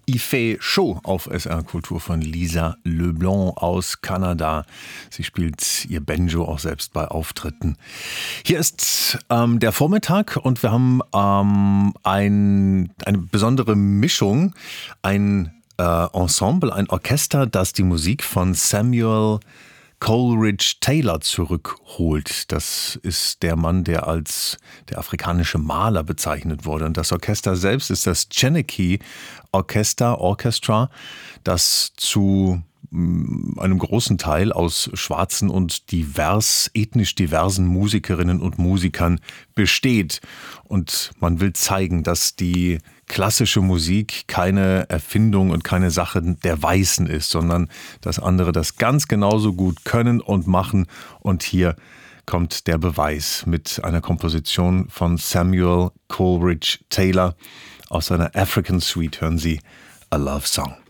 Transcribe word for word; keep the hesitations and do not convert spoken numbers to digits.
Il fait chaud auf S R Kultur von Lisa Leblanc aus Kanada. Sie spielt ihr Banjo auch selbst bei Auftritten. Hier ist ähm, der Vormittag und wir haben ähm, ein, eine besondere Mischung, ein äh, Ensemble, ein Orchester, das die Musik von Samuel Coleridge Taylor zurückholt. Das ist der Mann, der als der afrikanische Maler bezeichnet wurde. Und das Orchester selbst ist das Chenechy Orchester, Orchestra, das zu einem großen Teil aus schwarzen und divers, ethnisch diversen Musikerinnen und Musikern besteht. Und man will zeigen, dass die klassische Musik keine Erfindung und keine Sache der Weißen ist, sondern dass andere das ganz genauso gut können und machen. Und hier kommt der Beweis mit einer Komposition von Samuel Coleridge Taylor. Aus seiner African Suite hören Sie A Love Song.